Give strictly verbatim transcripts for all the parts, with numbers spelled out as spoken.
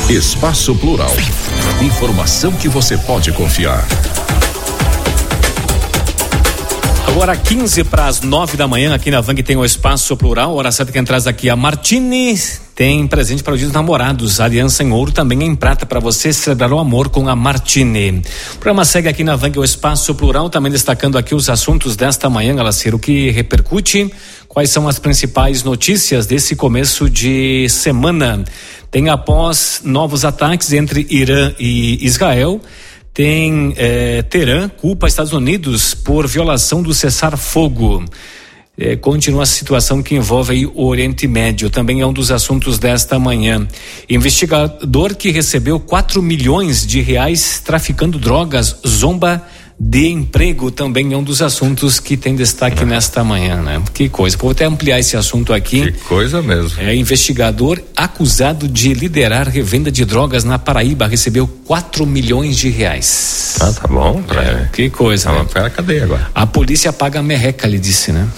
Espaço Plural. Informação que você pode confiar. Agora quinze para as nove da manhã, aqui na Vang tem o Espaço Plural. Hora certa que traz aqui a Martini. Tem presente para os dias dos namorados. Aliança em ouro também em prata para você celebrar o amor com a Martini. O programa segue aqui na Vang, o Espaço Plural, também destacando aqui os assuntos desta manhã, Galacir, o que repercute, quais são as principais notícias desse começo de semana. Tem após novos ataques entre Irã e Israel. Tem eh, Teherã culpa Estados Unidos por violação do cessar-fogo. Eh, continua a situação que envolve aí o Oriente Médio. Também é um dos assuntos desta manhã. Investigador que recebeu quatro milhões de reais traficando drogas zomba de emprego, também é um dos assuntos que tem destaque ah. nesta manhã, né? Que coisa. Vou até ampliar esse assunto aqui. Que coisa mesmo. É, investigador acusado de liderar revenda de drogas na Paraíba recebeu quatro milhões de reais. Ah, tá bom. Pra... É, que coisa, né? Vamos para a cadeia agora. A polícia paga a merreca, ele disse, né?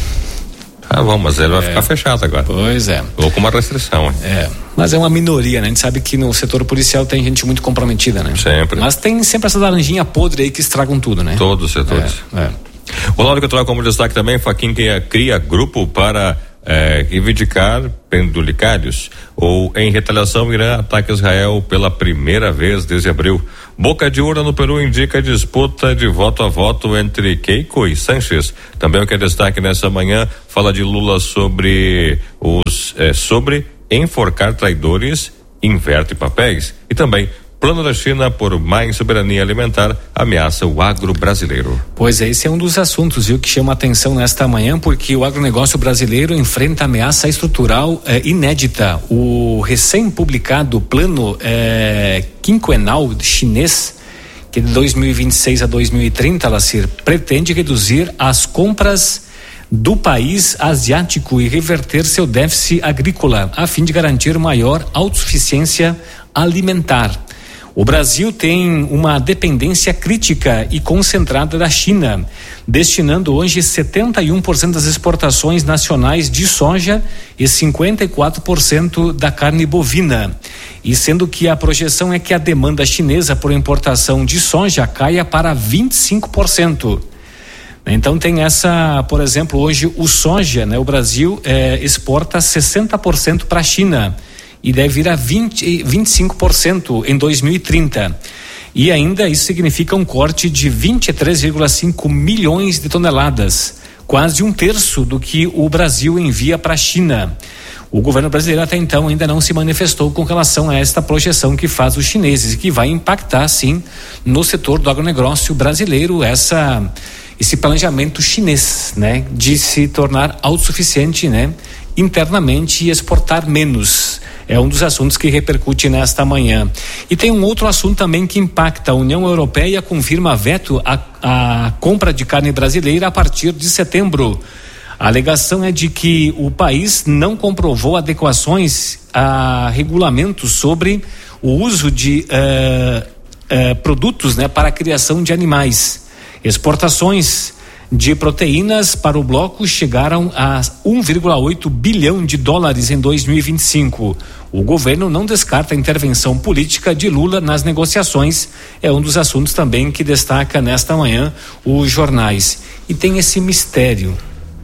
Ah, bom, mas ele vai é. ficar fechado agora. Pois é. Ou com uma restrição, hein? É. Mas é uma minoria, né? A gente sabe que no setor policial tem gente muito comprometida, né? Sempre. Mas tem sempre essa laranjinha podre aí que estragam tudo, né? Todos os setores. É, é. O lado que eu trago como destaque também, Faquin que cria grupo para é, reivindicar pendulicários, ou em retaliação Irã ataca Israel pela primeira vez desde abril. Boca de urna no Peru indica disputa de voto a voto entre Keiko e Sanches. Também o que é destaque nessa manhã fala de Lula sobre os é, sobre enforcar traidores, inverte papéis, e também plano da China por mais soberania alimentar ameaça o agro brasileiro. Pois é, esse é um dos assuntos, viu, que chama a atenção nesta manhã, porque o agronegócio brasileiro enfrenta ameaça estrutural eh, inédita. O recém-publicado plano eh, quinquenal chinês, que de dois mil e vinte e seis a dois mil e trinta, Lacir, pretende reduzir as compras do país asiático e reverter seu déficit agrícola, a fim de garantir maior autossuficiência alimentar. O Brasil tem uma dependência crítica e concentrada da China, destinando hoje setenta e um por cento das exportações nacionais de soja e cinquenta e quatro por cento da carne bovina. E sendo que a projeção é que a demanda chinesa por importação de soja caia para vinte e cinco por cento. Então tem essa, por exemplo, hoje o soja, né? O Brasil eh, exporta sessenta por cento para a China e deve ir a vinte, vinte e cinco por cento em dois mil e trinta. E ainda isso significa um corte de vinte e três vírgula cinco milhões de toneladas, quase um terço do que o Brasil envia para a China. O governo brasileiro até então ainda não se manifestou com relação a esta projeção que faz os chineses e que vai impactar, sim, no setor do agronegócio brasileiro, essa, esse planejamento chinês, né, de se tornar autossuficiente, né, internamente e exportar menos. É um dos assuntos que repercute nesta manhã. E tem um outro assunto também que impacta. A União Europeia confirma veto à, à compra de carne brasileira a partir de setembro. A alegação é de que o país não comprovou adequações a regulamentos sobre o uso de uh, uh, produtos, né, para a criação de animais. Exportações de proteínas para o bloco chegaram a um vírgula oito bilhão de dólares em dois mil e vinte e cinco. O governo não descarta a intervenção política de Lula nas negociações. É um dos assuntos também que destaca nesta manhã os jornais. E tem esse mistério.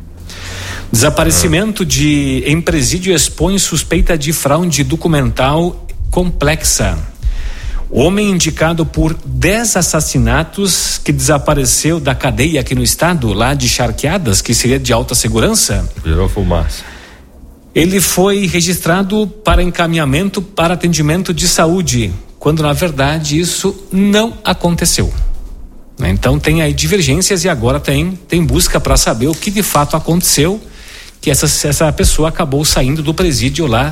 Desaparecimento de em presídio expõe suspeita de fraude documental complexa. O homem indicado por dez assassinatos que desapareceu da cadeia aqui no estado, lá de Charqueadas, que seria de alta segurança. Virou fumaça. Ele foi registrado para encaminhamento para atendimento de saúde, quando na verdade isso não aconteceu. Então tem aí divergências e agora tem, tem busca para saber o que de fato aconteceu, que essa, essa pessoa acabou saindo do presídio lá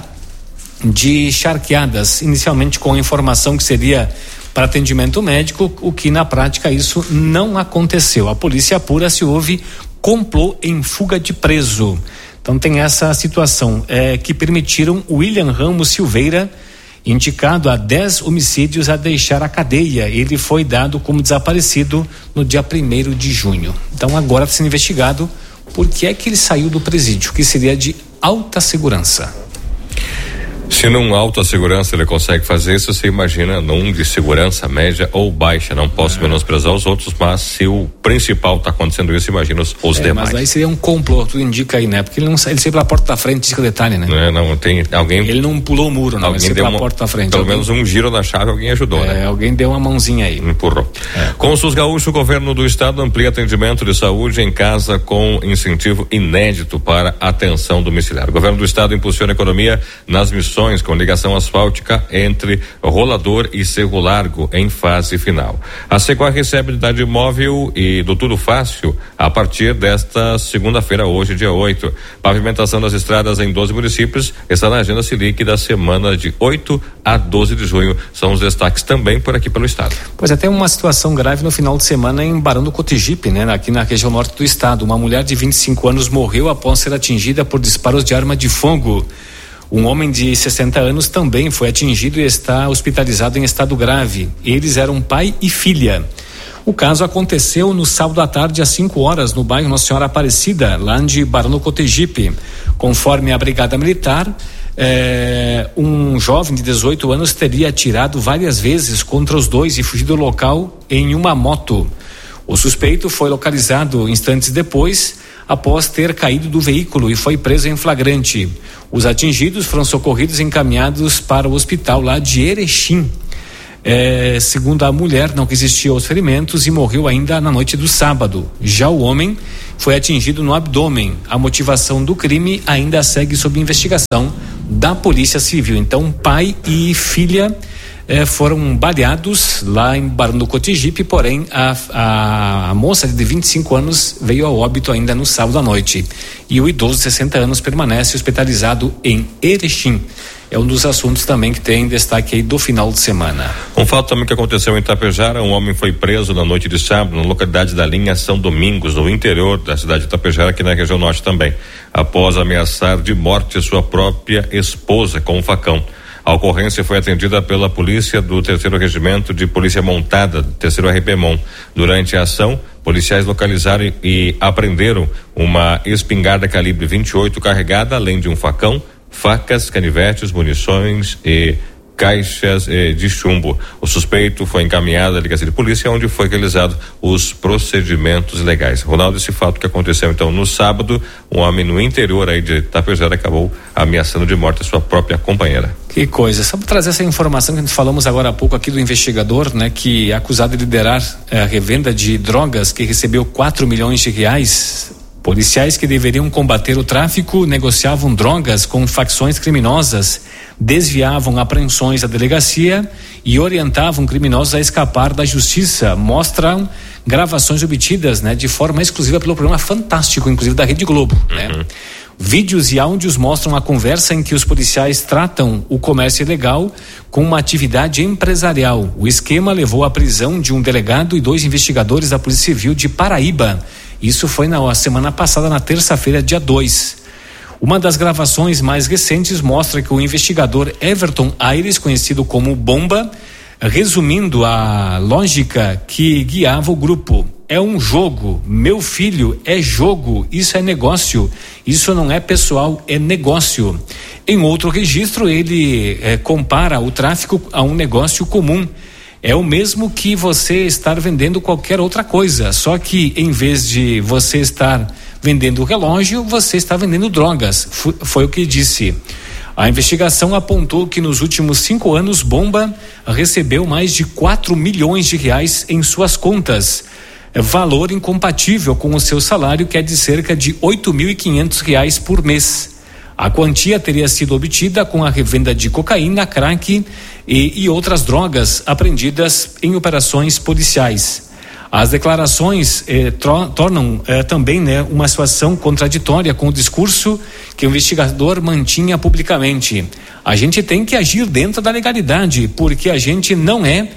de Charqueadas, inicialmente com a informação que seria para atendimento médico, o que na prática isso não aconteceu. A polícia apura se houve complô em fuga de preso. Então tem essa situação é, que permitiram William Ramos Silveira, indicado a dez homicídios, a deixar a cadeia. Ele foi dado como desaparecido no dia primeiro de junho. Então agora está sendo investigado por que é que ele saiu do presídio, que seria de alta segurança. Se num alta segurança ele consegue fazer isso, você imagina num de segurança média ou baixa. Não posso é. menosprezar os outros, mas se o principal está acontecendo isso, imagina os, os é, demais. Mas aí seria um complô, tudo indica aí, né? Porque ele não ele saiu pela porta da frente, diz que é detalhe, né? Não, é, não tem alguém. Ele não pulou o muro, não. Ele saiu pela uma, porta da frente. Pelo alguém, menos um giro na chave, alguém ajudou, é, né? Alguém deu uma mãozinha aí. Empurrou. É. Com o SUS Gaúcho, o governo do estado amplia atendimento de saúde em casa com incentivo inédito para atenção domiciliar. O governo do estado impulsiona a economia nas missões com ligação asfáltica entre Rolador e Cerro Largo em fase final. A Sequoia recebe unidade móvel e do Tudo Fácil a partir desta segunda-feira, hoje, dia oito. Pavimentação das estradas em doze municípios está na agenda Selic da semana de oito a doze de junho. São os destaques também por aqui pelo estado. Pois é, tem uma situação grave no final de semana em Barão do Cotegipe, né? Aqui na região norte do estado. Uma mulher de vinte e cinco anos morreu após ser atingida por disparos de arma de fogo. Um homem de sessenta anos também foi atingido e está hospitalizado em estado grave. Eles eram pai e filha. O caso aconteceu no sábado à tarde às cinco horas no bairro Nossa Senhora Aparecida, lá de Barão do Cotegipe. Conforme a Brigada Militar, eh, um jovem de dezoito anos teria atirado várias vezes contra os dois e fugido do local em uma moto. O suspeito foi localizado instantes depois, após ter caído do veículo e foi preso em flagrante. Os atingidos foram socorridos e encaminhados para o hospital lá de Erechim. É, segundo a mulher, não resistiu aos ferimentos e morreu ainda na noite do sábado. Já o homem foi atingido no abdômen. A motivação do crime ainda segue sob investigação da Polícia Civil. Então, pai e filha Eh, foram baleados lá em Barão do Cotegipe, porém a, a, a moça de vinte e cinco anos veio ao óbito ainda no sábado à noite e o idoso de sessenta anos permanece hospitalizado em Erechim. É um dos assuntos também que tem destaque aí do final de semana. Um fato também que aconteceu em Itapejara, um homem foi preso na noite de sábado na localidade da linha São Domingos, no interior da cidade de Itapejara, aqui na região norte também, após ameaçar de morte sua própria esposa com um facão. A ocorrência foi atendida pela polícia do terceiro Regimento de Polícia Montada, terceiro R P M O N. Durante a ação, policiais localizaram e, e apreenderam uma espingarda calibre vinte e oito carregada, além de um facão, facas, canivetes, munições e caixas eh, de chumbo. O suspeito foi encaminhado à delegacia de polícia, onde foi realizado os procedimentos legais. Ronaldo, esse fato que aconteceu então no sábado, um homem no interior aí de Itapejara acabou ameaçando de morte a sua própria companheira. Que coisa, só para trazer essa informação que nós falamos agora há pouco aqui do investigador, né, que é acusado de liderar eh, a revenda de drogas, que recebeu quatro milhões de reais. Policiais que deveriam combater o tráfico negociavam drogas com facções criminosas, desviavam apreensões da delegacia e orientavam criminosos a escapar da justiça. Mostram gravações obtidas, né, de forma exclusiva pelo programa Fantástico, inclusive da Rede Globo, uhum. né? Vídeos e áudios mostram a conversa em que os policiais tratam o comércio ilegal com uma atividade empresarial. O esquema levou à prisão de um delegado e dois investigadores da Polícia Civil de Paraíba. Isso foi na semana passada, na terça-feira, dia dois. Uma das gravações mais recentes mostra que o investigador Everton Aires, conhecido como Bomba, resumindo a lógica que guiava o grupo: é um jogo, meu filho, é jogo, isso é negócio, isso não é pessoal, é negócio. Em outro registro, ele eh, compara o tráfico a um negócio comum. É o mesmo que você estar vendendo qualquer outra coisa, só que em vez de você estar vendendo relógio, você está vendendo drogas. Foi, foi o que disse. A investigação apontou que nos últimos cinco anos, Bomba recebeu mais de quatro milhões de reais em suas contas. Valor incompatível com o seu salário, que é de cerca de oito mil e quinhentos reais por mês. A quantia teria sido obtida com a revenda de cocaína, crack e, e outras drogas apreendidas em operações policiais. As declarações eh, tro, tornam eh, também, né, uma situação contraditória com o discurso que o investigador mantinha publicamente. A gente tem que agir dentro da legalidade, porque a gente não é,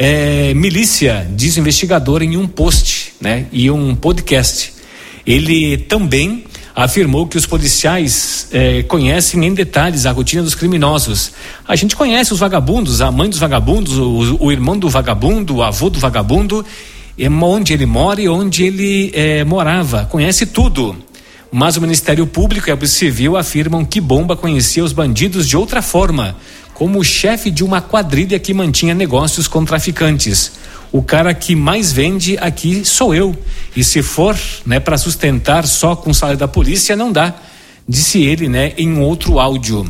é milícia, diz o investigador em um post, né, e um podcast. Ele também afirmou que os policiais eh, conhecem em detalhes a rotina dos criminosos. A gente conhece os vagabundos, a mãe dos vagabundos, o, o irmão do vagabundo, o avô do vagabundo, onde ele mora e onde ele eh, morava, conhece tudo. mas o Ministério Público e a Polícia Civil afirmam que Bomba conhecia os bandidos de outra forma, como o chefe de uma quadrilha que mantinha negócios com traficantes. O cara que mais vende aqui sou eu, e se for, né, para sustentar só com o salário da polícia, não dá, disse ele, né, em outro áudio.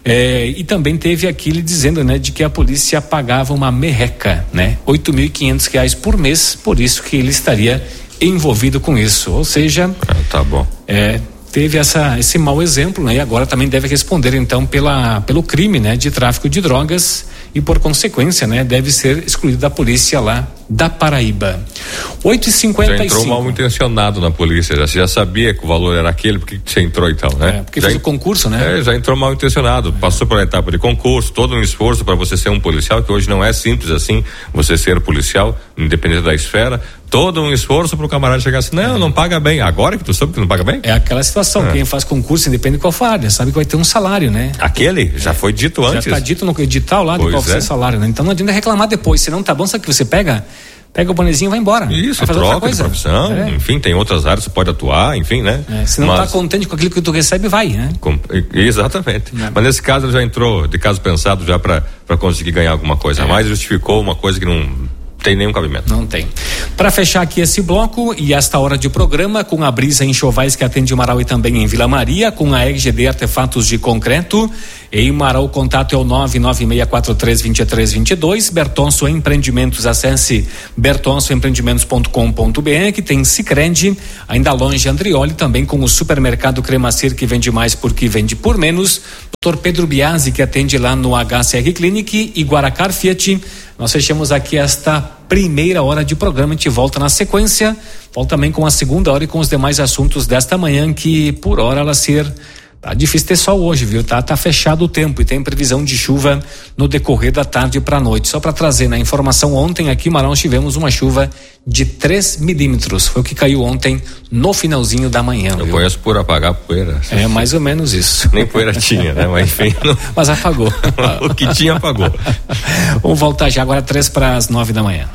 É, e também teve aquele dizendo, né, de que a polícia pagava uma merreca, né, oito mil e quinhentos reais por mês, por isso que ele estaria envolvido com isso, ou seja, ah, tá bom. É, teve essa, esse mau exemplo, né, e agora também deve responder então pela, pelo crime, né, de tráfico de drogas e por consequência, né, deve ser excluído da polícia lá da Paraíba. oito e cinquenta e cinco. Já entrou mal intencionado na polícia, já, você já sabia que o valor era aquele, porque você entrou então, né? É, porque já fez o concurso, né? É, já entrou mal intencionado, é. Passou pela etapa de concurso, todo um esforço para você ser um policial, que hoje não é simples assim, você ser policial, independente da esfera, todo um esforço para o camarada chegar assim, não, não paga bem, agora que tu soube que não paga bem? É aquela situação, é. Quem faz concurso, independente de qual for área, sabe que vai ter um salário, né? Aquele, já é. Foi dito antes. Já está dito no edital lá de pois qual vai ser o salário, né? Então não adianta reclamar depois, se não tá bom, sabe que você pega... Pega o bonezinho e vai embora. Isso, vai troca de profissão, é. Enfim, tem outras áreas que você pode atuar, enfim, né? É, se não está contente com aquilo que tu recebe, vai, né? Com, exatamente. É. Mas nesse caso ele já entrou de caso pensado já para conseguir ganhar alguma coisa. É. Mais justificou uma coisa que não tem nenhum cabimento. Não tem. Para fechar aqui esse bloco e esta hora de programa, com a Brisa Enxovais que atende Marau e também em Vila Maria, com a R G D Artefatos de Concreto. Em Marau o contato é o nove nove seis quatro três dois três dois dois. Bertonso Empreendimentos, acesse bertonso empreendimentos ponto com ponto br, que tem Sicredi, ainda longe Andrioli, também com o supermercado Cremacir, que vende mais porque vende por menos. doutor Pedro Biasi, que atende lá no H C R Clinic, e Guaracar Fiat. Nós fechamos aqui esta primeira hora de programa, a gente volta na sequência, volta também com a segunda hora e com os demais assuntos desta manhã, que por hora ela ser, tá difícil ter sol hoje, viu? Tá, tá fechado o tempo e tem previsão de chuva no decorrer da tarde para a noite. Só para trazer, né, informação, ontem aqui em Marão tivemos uma chuva de três milímetros, foi o que caiu ontem no finalzinho da manhã. Eu viu? conheço por apagar poeira. É mais ou menos isso. Nem poeira tinha, né? Mas enfim. Não... Mas apagou. O que tinha apagou. Vamos voltar já agora três para as nove da manhã.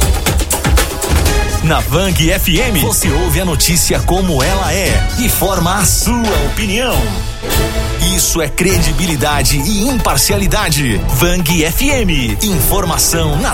Na Vang F M, você ouve a notícia como ela é e forma a sua opinião. Isso é credibilidade e imparcialidade. Vang F M, informação na